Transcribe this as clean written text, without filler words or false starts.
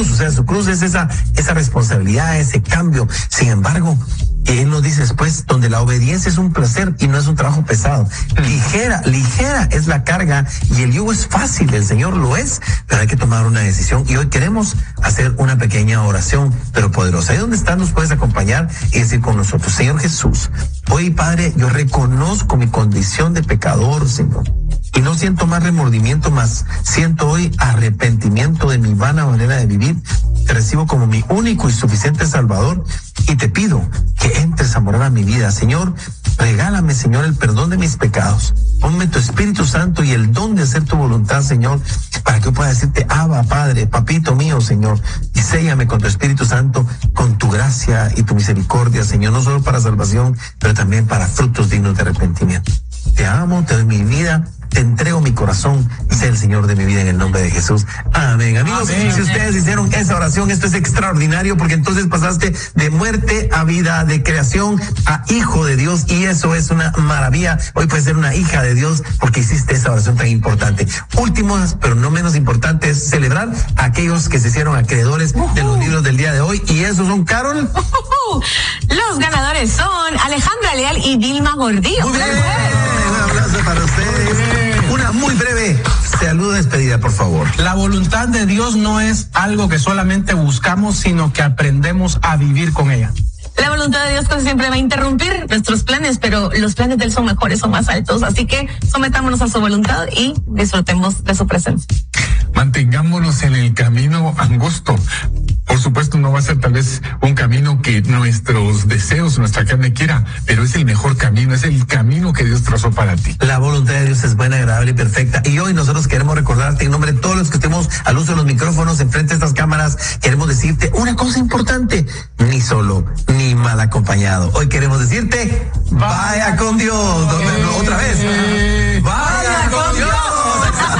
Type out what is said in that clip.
O sea, su cruz es esa responsabilidad, ese cambio. Sin embargo, Él nos dice después, donde la obediencia es un placer y no es un trabajo pesado. Ligera es la carga y el yugo es fácil, el Señor lo es, pero hay que tomar una decisión. Y hoy queremos hacer una pequeña oración, pero poderosa. Ahí donde estás nos puedes acompañar y decir con nosotros: Señor Jesús, hoy, Padre, yo reconozco mi condición de pecador, Señor. Y no siento más remordimiento, más siento hoy arrepentimiento de mi vana manera de vivir. Te recibo como mi único y suficiente Salvador y te pido que entres a morar a mi vida. Señor, regálame, Señor, el perdón de mis pecados. Ponme tu Espíritu Santo y el don de hacer tu voluntad, Señor, para que yo pueda decirte: Abba, Padre, papito mío, Señor. Y séllame con tu Espíritu Santo, con tu gracia y tu misericordia, Señor, no solo para salvación, pero también para frutos dignos de arrepentimiento. Te amo, te doy mi vida, te entrego mi corazón, sé el Señor de mi vida en el nombre de Jesús. Amén. Amigos, amén. Si ustedes hicieron esa oración, esto es extraordinario, porque entonces pasaste de muerte a vida, de creación a hijo de Dios, y eso es una maravilla. Hoy puedes ser una hija de Dios porque hiciste esa oración tan importante. Último, pero no menos importante, es celebrar a aquellos que se hicieron acreedores de los libros del día de hoy, y esos son, Carol. Los ganadores son Alejandra Leal y Dilma Gordillo. Muy bien. Un abrazo para ustedes. Una muy breve saludo de despedida, por favor. La voluntad de Dios no es algo que solamente buscamos, sino que aprendemos a vivir con ella. La voluntad de Dios casi siempre va a interrumpir nuestros planes, pero los planes de Él son mejores, son más altos. Así que sometámonos a su voluntad y disfrutemos de su presencia. Mantengámonos en el camino angosto. Por supuesto, no va a ser tal vez un camino que nuestros deseos, nuestra carne quiera, pero es el mejor camino, es el camino que Dios trazó para ti. La voluntad de Dios es buena, agradable y perfecta. Y hoy nosotros queremos recordarte, en nombre de todos los que estemos al uso de los micrófonos, enfrente de estas cámaras, queremos decirte una cosa importante: ni solo, ni mal acompañado. Hoy queremos decirte: vaya con Dios. Otra vez.